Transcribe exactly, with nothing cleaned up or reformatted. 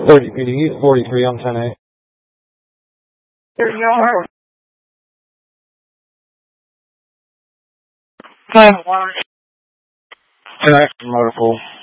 forty P D, forty-three on ten eight. There you are. Time one. ten eight, motor pool.